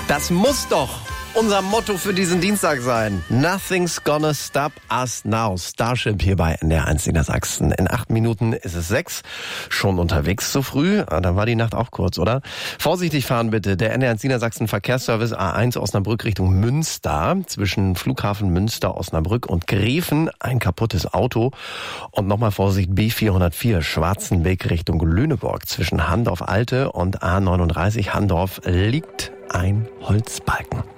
Das muss doch unser Motto für diesen Dienstag sein. Nothing's gonna stop us now. Starship hier bei NDR1 Niedersachsen. In 8 Minuten ist es 6. Schon unterwegs so früh? Dann war die Nacht auch kurz, oder? Vorsichtig fahren bitte. Der NDR1 Niedersachsen Verkehrsservice A1 Osnabrück Richtung Münster. Zwischen Flughafen Münster, Osnabrück und Gräfen ein kaputtes Auto. Und nochmal Vorsicht, B404 Schwarzenweg Richtung Lüneburg. Zwischen Handorf Alte und A39 Handorf liegt ein Holzbalken.